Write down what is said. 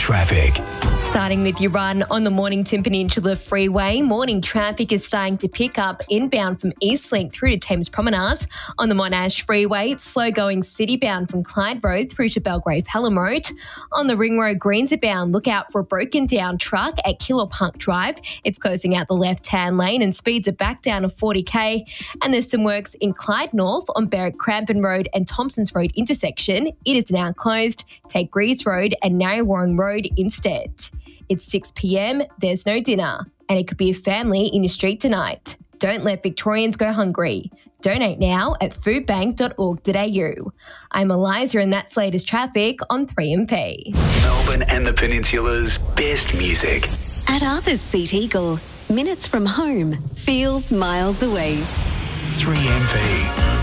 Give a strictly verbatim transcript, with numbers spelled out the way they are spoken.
traffic. Starting with your run on the Mornington Peninsula Freeway, morning traffic is starting to pick up inbound from Eastlink through to Thames Promenade. On the Monash Freeway, it's slow going citybound from Clyde Road through to Belgrave Pelham Road. On the Ring Road Greensboro bound, look out for a broken down truck at Killapunk Drive. It's closing out the left-hand lane and speeds are back down to forty k. And there's some works in Clyde North on Berwick Crampton Road and Thompsons Road intersection. It is now closed. Take Greaves Road and Narrewarren Road instead. It's six p m, there's no dinner, and it could be a family in your street tonight. Don't let Victorians go hungry. Donate now at foodbank dot org dot a u. I'm Eliza and that's latest traffic on three M P. Melbourne and the Peninsula's best music. At Arthur's Seat Eagle, minutes from home feels miles away. three M P.